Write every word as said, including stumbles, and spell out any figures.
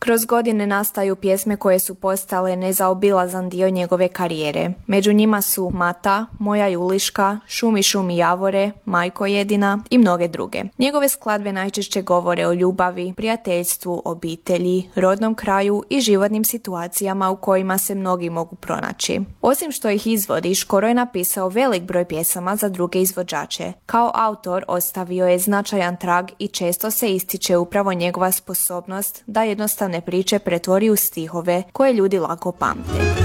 Kroz godine nastaju pjesme koje su postale nezaobilazan dio njegove karijere. Među njima su Mata, Moja Juliška, Šumi šumi javore, Majko jedina i mnoge druge. Njegove skladbe najčešće govore o ljubavi, prijateljstvu, obitelji, rodnom kraju i životnim situacijama u kojima se mnogi mogu pronaći. Osim što ih izvodi, Škoro je napisao velik broj pjesama za druge izvođače. Kao autor ostavio je značajan trag i često se ističe upravo njegova sposobnost da jednostavne priče pretvori u stihove koje ljudi lako pamte.